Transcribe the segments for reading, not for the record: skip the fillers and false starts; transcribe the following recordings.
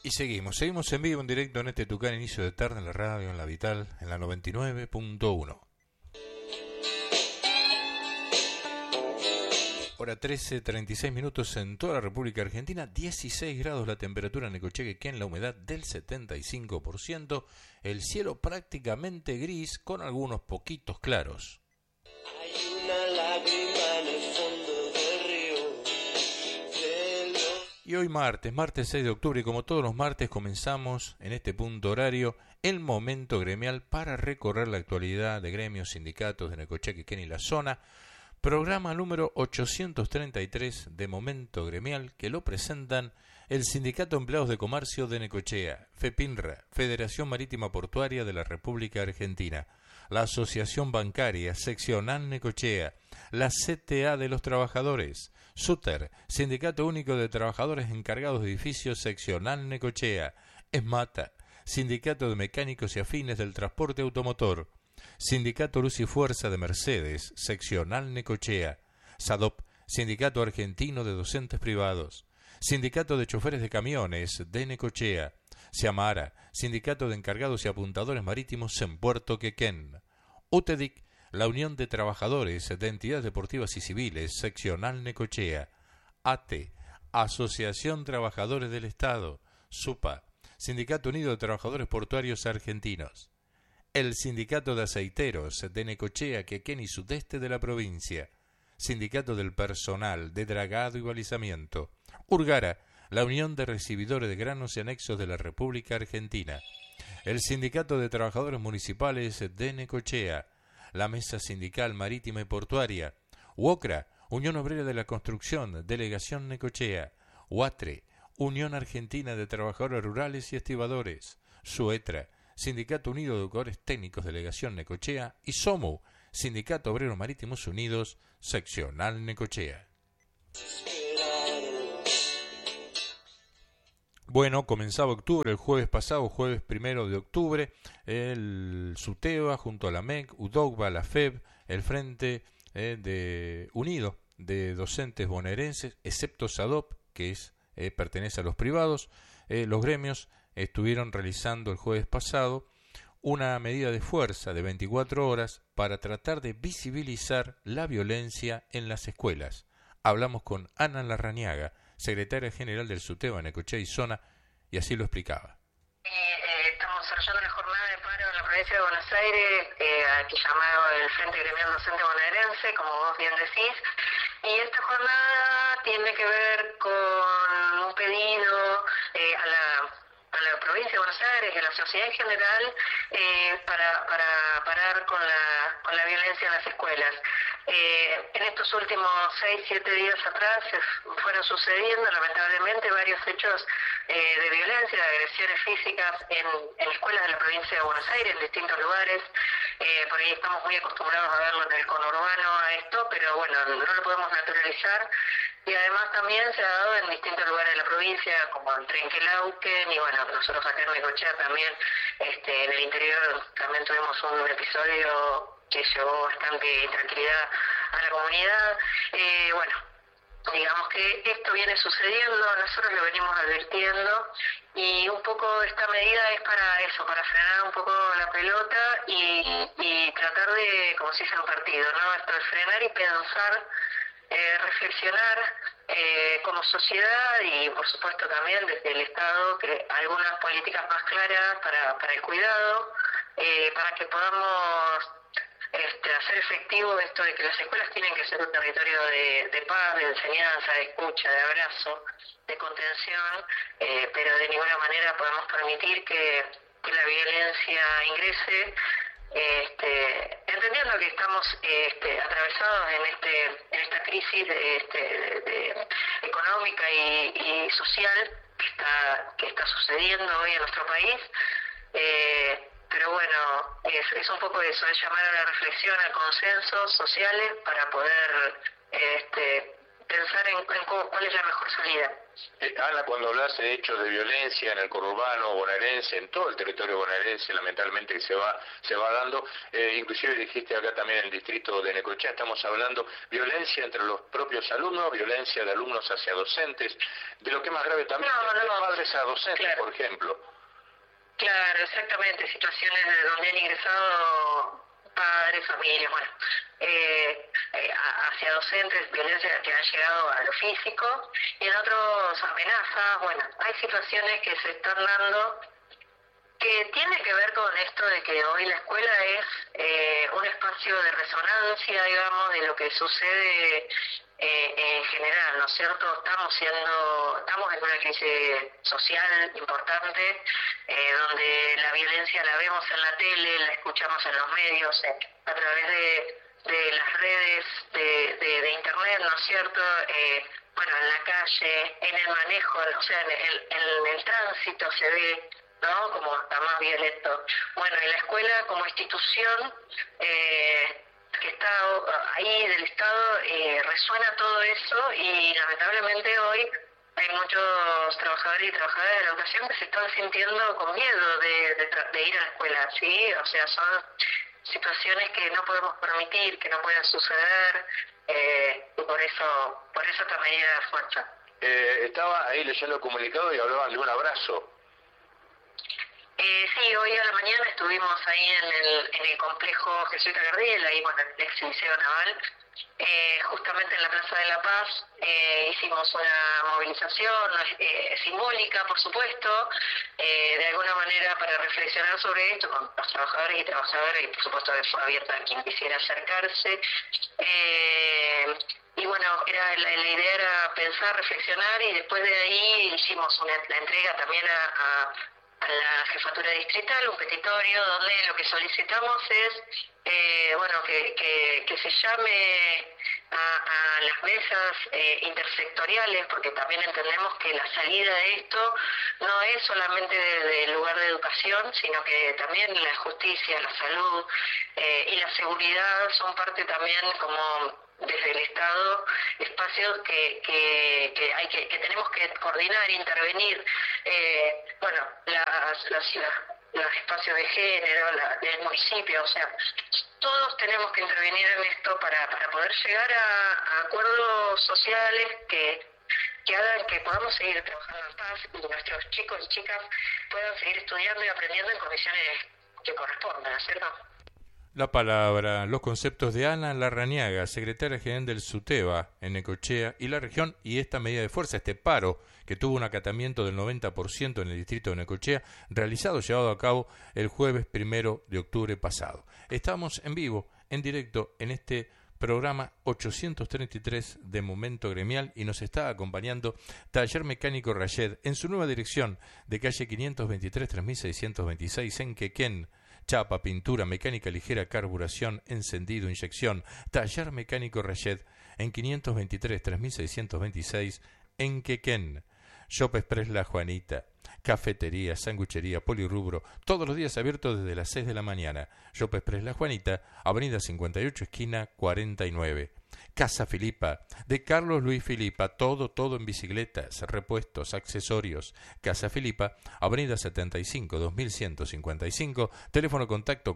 Y seguimos en vivo, en directo en este Tucán Inicio de Tarde, en la radio, en la Vital, en la 99.1. Hora 13:36 en toda la República Argentina, 16 grados la temperatura en Necochea, la humedad del 75%, el cielo prácticamente gris con algunos poquitos claros. Hay una lágrima en el fondo del río. Y hoy martes 6 de octubre, y como todos los martes comenzamos en este punto horario el momento gremial para recorrer la actualidad de gremios, sindicatos de Necochea, y la zona. Programa número 833 de Momento Gremial, que lo presentan el Sindicato de Empleados de Comercio de Necochea, FEPINRA, Federación Marítima Portuaria de la República Argentina, la Asociación Bancaria Seccional Necochea, la CTA de los Trabajadores, SUTER, Sindicato Único de Trabajadores Encargados de Edificios Seccional Necochea, ESMATA, Sindicato de Mecánicos y Afines del Transporte Automotor, Sindicato Luz y Fuerza de Mercedes, Seccional Necochea, SADOP, Sindicato Argentino de Docentes Privados, Sindicato de Choferes de Camiones de Necochea, SIAMARA, Sindicato de Encargados y Apuntadores Marítimos en Puerto Quequén, UTEDIC, la Unión de Trabajadores de Entidades Deportivas y Civiles, Seccional Necochea, ATE, Asociación Trabajadores del Estado, SUPA, Sindicato Unido de Trabajadores Portuarios Argentinos, el Sindicato de Aceiteros de Necochea, Quequén y Sudeste de la provincia, Sindicato del Personal de Dragado y Balizamiento, URGARA, la Unión de Recibidores de Granos y Anexos de la República Argentina, el Sindicato de Trabajadores Municipales de Necochea, la Mesa Sindical Marítima y Portuaria, UOCRA, Unión Obrera de la Construcción, Delegación Necochea, UATRE, Unión Argentina de Trabajadores Rurales y Estibadores, SUETRA, Sindicato Unido de Educadores Técnicos Delegación Necochea y SOMU, Sindicato Obrero Marítimos Unidos, Seccional Necochea. Bueno, comenzaba octubre, el jueves pasado, jueves 1 de octubre, el SUTEBA junto a la MEC, UDOCBA, la FEB, el Frente de Unido de Docentes Bonaerenses, excepto SADOP, que pertenece a los privados, los gremios estuvieron realizando el jueves pasado una medida de fuerza de 24 horas para tratar de visibilizar la violencia en las escuelas. Hablamos con Ana Larrañaga, secretaria general del SUTEBA Necochea y Zona, y así lo explicaba. Estamos desarrollando la jornada de paro en la provincia de Buenos Aires, aquí llamado el Frente Gremial Docente Bonaerense, como vos bien decís, y esta jornada tiene que ver con un pedido a la provincia de Buenos Aires y a la sociedad en general para parar con la violencia en las escuelas. En estos últimos 6-7 días atrás fueron sucediendo lamentablemente varios hechos de violencia, de agresiones físicas en escuelas de la provincia de Buenos Aires, en distintos lugares. Por ahí estamos muy acostumbrados a verlo en el conurbano a esto, pero bueno, no lo podemos naturalizar. Y además también se ha dado en distintos lugares de la provincia, como en Trenquelauquen, y bueno, nosotros acá en Necochea también, en el interior también tuvimos un episodio que llevó bastante intranquilidad a la comunidad. Bueno, digamos que esto viene sucediendo, nosotros lo venimos advirtiendo, y un poco esta medida es para eso, para frenar un poco la pelota y tratar de, como se dice en un partido, ¿no? Esto de frenar y pensar, reflexionar como sociedad y por supuesto también desde el Estado, que algunas políticas más claras para el cuidado, para que podamos hacer efectivo esto de que las escuelas tienen que ser un territorio de paz, de enseñanza, de escucha, de abrazo, de contención, pero de ninguna manera podemos permitir que la violencia ingrese, entendiendo que estamos atravesados en esta crisis económica y social que está sucediendo hoy en nuestro país. Pero bueno, es un poco eso, es llamar a la reflexión, a consensos sociales para poder pensar en cuál es la mejor salida. Ana, cuando hablas de hechos de violencia en el conurbano bonaerense, en todo el territorio bonaerense, lamentablemente que se va dando, inclusive dijiste acá también en el distrito de Necochea, estamos hablando violencia entre los propios alumnos, violencia de alumnos hacia docentes, de lo que es más grave también, de padres a docentes, claro. Por ejemplo. Claro, exactamente, situaciones donde han ingresado padres, familias, bueno, hacia docentes, violencia que han llegado a lo físico, y en otros amenazas. Bueno, hay situaciones que se están dando que tiene que ver con esto de que hoy la escuela es un espacio de resonancia, digamos, de lo que sucede en general, ¿no es cierto? Estamos en una crisis social importante, donde la violencia la vemos en la tele, la escuchamos en los medios, a través de las redes de internet, ¿no es cierto? Bueno, en la calle, en el manejo, o sea, en el tránsito se ve, ¿no? Como hasta más violento. Bueno, en la escuela como institución que está ahí del Estado, resuena todo eso, y lamentablemente hoy hay muchos trabajadores y trabajadoras de la educación que se están sintiendo con miedo de ir a la escuela, ¿sí? O sea, son situaciones que no podemos permitir, que no puedan suceder, y por eso esta medida de fuerza. Estaba ahí leyendo el comunicado y hablaban de un abrazo. Sí, hoy a la mañana estuvimos ahí en el complejo Jesuita Gardiel, ahí con el ex Liceo Naval, justamente en la Plaza de la Paz. Hicimos una movilización simbólica, por supuesto, de alguna manera para reflexionar sobre esto con los trabajadores y trabajadoras, y por supuesto que fue abierta a quien quisiera acercarse. Y bueno, la idea era pensar, reflexionar, y después de ahí hicimos la entrega también a la jefatura distrital, un petitorio donde lo que solicitamos es que se llame a las mesas intersectoriales, porque también entendemos que la salida de esto no es solamente del lugar de educación, sino que también la justicia, la salud y la seguridad son parte también, como desde el Estado, espacios que tenemos que coordinar, intervenir, los espacios de género, del municipio, o sea, todos tenemos que intervenir en esto para poder llegar a acuerdos sociales que hagan que podamos seguir trabajando en paz, y nuestros chicos y chicas puedan seguir estudiando y aprendiendo en condiciones que correspondan, ¿cierto? La palabra, los conceptos de Ana Larrañaga, secretaria general del SUTEBA en Necochea y la región, y esta medida de fuerza, este paro que tuvo un acatamiento del 90% en el distrito de Necochea, llevado a cabo el jueves 1 de octubre pasado. Estamos en vivo, en directo, en este programa 833 de Momento Gremial, y nos está acompañando Taller Mecánico Rayed en su nueva dirección de calle 523 3626 en Quequén. Chapa, pintura, mecánica ligera, carburación, encendido, inyección. Taller Mecánico Rayed en 523 3626 en Quequén. Shop Express La Juanita, cafetería, sanguchería, polirrubro, todos los días abiertos desde las 6 de la mañana. Shop Express La Juanita, avenida 58, esquina 49. Casa Filipa, de Carlos Luis Filipa, todo en bicicletas, repuestos, accesorios. Casa Filipa, avenida 75, 2155, teléfono contacto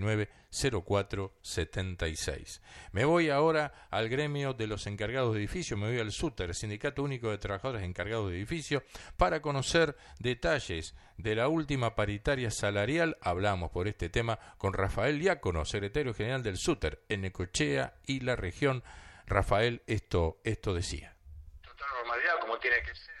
490476. Me voy ahora al gremio de los encargados de edificio, me voy al SUTER, Sindicato Único de Trabajadores Encargados de Edificio, para conocer detalles de la última paritaria salarial. Hablamos por este tema con Rafael Diácono, secretario general del SUTER en Necochea y la región. Rafael, esto decía. Total normalidad, como tiene que ser.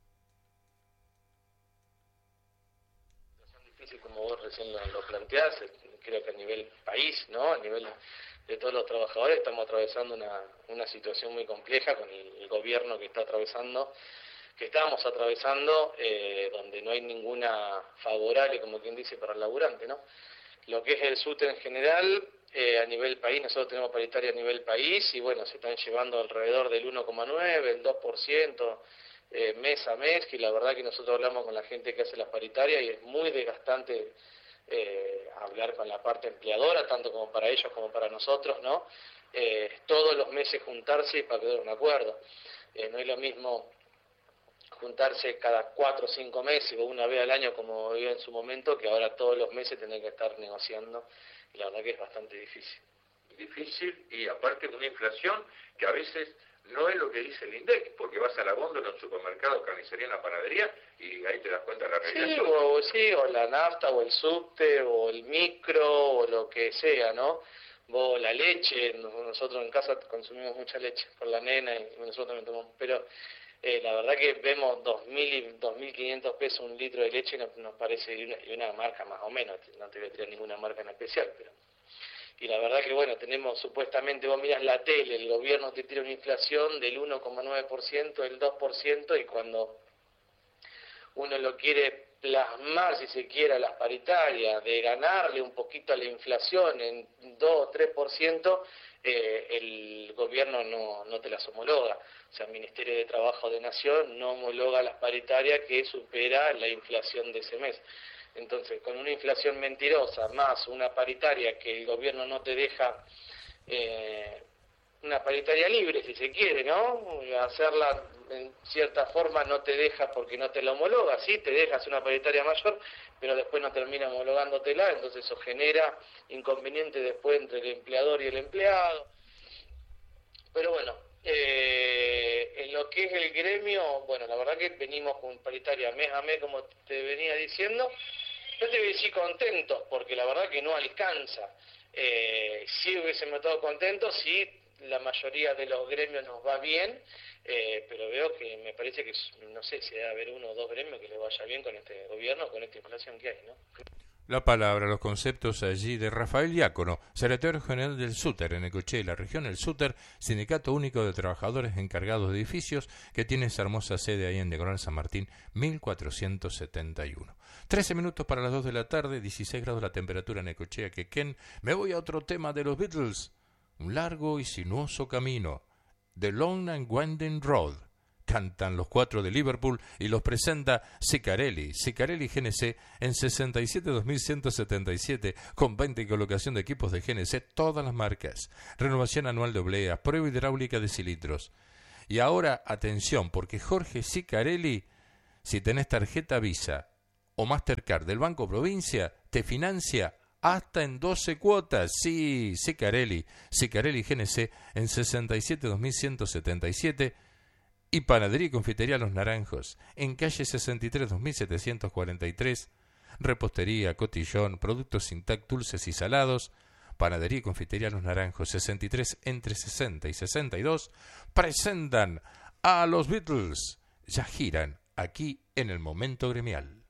Es difícil, como vos recién lo planteás, creo que a nivel país, ¿no? A nivel de todos los trabajadores estamos atravesando una situación muy compleja con el gobierno que estamos atravesando, donde no hay ninguna favorable, como quien dice, para el laburante, ¿no? Lo que es el SUTE en general, a nivel país, nosotros tenemos paritaria a nivel país, y bueno, se están llevando alrededor del 1,9, el 2%, mes a mes, que la verdad que nosotros hablamos con la gente que hace las paritarias y es muy desgastante hablar con la parte empleadora, tanto como para ellos como para nosotros, ¿no? Todos los meses juntarse para quedar un acuerdo. No es lo mismo juntarse cada 4 o 5 meses o una vez al año como iba en su momento, que ahora todos los meses tener que estar negociando, y la verdad que es bastante difícil. Difícil, y aparte una inflación que a veces no es lo que dice el INDEC, porque vas a la góndola, en un supermercado, carnicería, en la panadería, y ahí te das cuenta de la realidad. O la nafta, o el subte, o el micro, o lo que sea, ¿no? Vos, la leche, nosotros en casa consumimos mucha leche por la nena y nosotros también tomamos, pero la verdad que vemos 2.000 y 2.500 pesos un litro de leche, nos parece, y una marca más o menos, no te voy a tirar ninguna marca en especial, pero... Y la verdad que, bueno, tenemos supuestamente, vos miras la tele, el gobierno te tira una inflación del 1,9%, del 2%, y cuando uno lo quiere plasmar, si se quiere, a las paritarias, de ganarle un poquito a la inflación en 2 o 3%, el gobierno no te las homologa. O sea, el Ministerio de Trabajo de Nación no homologa las paritarias que supera la inflación de ese mes. Entonces, con una inflación mentirosa, más una paritaria que el gobierno no te deja, una paritaria libre, si se quiere, ¿no? Hacerla en cierta forma no te deja porque no te la homologa, sí, te dejas una paritaria mayor, pero después no termina homologándotela, entonces eso genera inconvenientes después entre el empleador y el empleado. Pero bueno, en lo que es el gremio, bueno, la verdad que venimos con paritaria mes a mes, como te venía diciendo. Yo te voy a decir contentos, porque la verdad que no alcanza. Si hubiésemos estado contentos, sí, la mayoría de los gremios nos va bien, pero veo que me parece que, no sé, si debe haber 1 o 2 gremios que les vaya bien con este gobierno, con esta inflación que hay, ¿no? La palabra, los conceptos allí de Rafael Diácono, secretario general del SUTER en Necochea y la región. El SUTER, Sindicato Único de Trabajadores Encargados de Edificios, que tiene esa hermosa sede ahí en Diagonal San Martín, 1471. 13 minutos para las 2 de la tarde, 16 grados la temperatura en Necochea, Quequén. Me voy a otro tema de los Beatles. Un largo y sinuoso camino. The Long and Winding Road. Cantan los 4 de Liverpool y los presenta Sicarelli GNC en 67.2177 con venta y colocación de equipos de GNC, todas las marcas, renovación anual de obleas, prueba hidráulica de cilindros. Y ahora, atención, porque Jorge Sicarelli, si tenés tarjeta Visa o Mastercard del Banco Provincia, te financia hasta en 12 cuotas. Sí, Sicarelli GNC en 67.2177. Y Panadería y Confitería Los Naranjos, en calle 63, 2743, repostería, cotillón, productos Sintac, dulces y salados. Panadería y Confitería Los Naranjos, 63 entre 60 y 62, presentan a los Beatles. Ya giran aquí en el Momento Gremial.